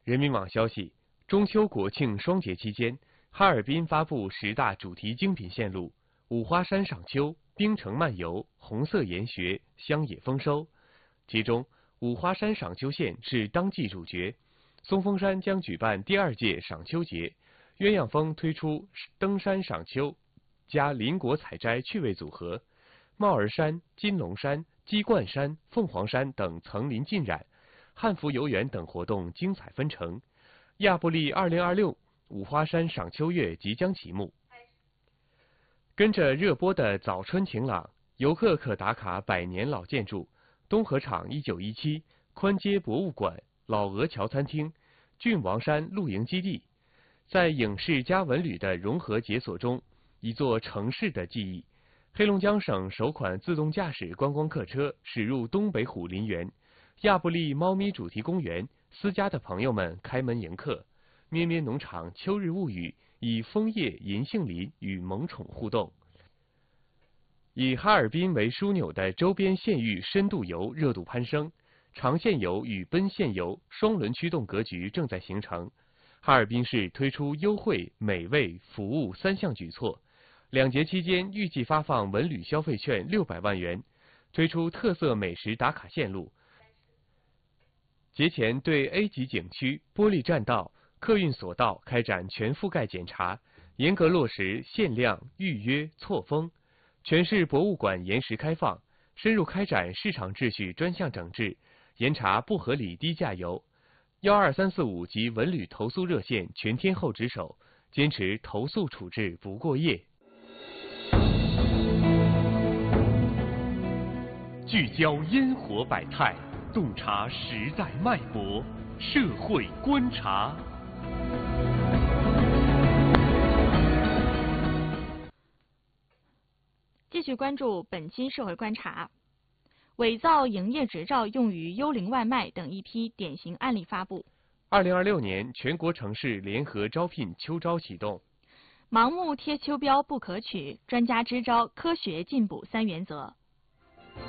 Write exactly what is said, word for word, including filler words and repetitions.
人民网消息，中秋国庆双节期间，哈尔滨发布十大主题精品线路：五花山赏秋、冰城漫游、红色研学、乡野丰收。其中，五花山赏秋线是当季主角，松峰山将举办第二届赏秋节，鸳鸯峰推出登山赏秋加林果采摘趣味组合，帽儿山、金龙山、鸡冠山、凤凰山等层林尽染，汉服游园等活动精彩纷呈。亚布力二零二六五花山赏秋月即将启幕。跟着热播的早春晴朗，游客可打卡百年老建筑东河场一九一七、宽街博物馆、老鹅桥餐厅、郡王山露营基地。在影视加文旅的融合解锁中，一座城市的记忆。黑龙江省首款自动驾驶观光客车驶入东北虎林园，亚布力猫咪主题公园，私家的朋友们开门迎客。咩咩农场秋日物语以枫叶银杏林与萌宠互动。以哈尔滨为枢纽的周边县域深度游热度攀升，长线游与奔现游双轮驱动格局正在形成。哈尔滨市推出优惠、美味、服务三项举措，两节期间预计发放文旅消费券六百万元，推出特色美食打卡线路。节前对 A 级景区、玻璃栈道、客运索道开展全覆盖检查，严格落实限量、预约、错峰。全市博物馆延时开放，深入开展市场秩序专项整治，严查不合理低价游。幺二三四五及文旅投诉热线全天候值守，坚持投诉处置不过夜。聚焦烟火百态，洞察时代脉搏，社会观察。 继续关注本期社会观察。伪造营业执照用于幽灵外卖等一批典型案例发布。 二零二六年全国城市联合招聘秋招启动。 盲目贴秋标不可取，专家支招科学进补三原则。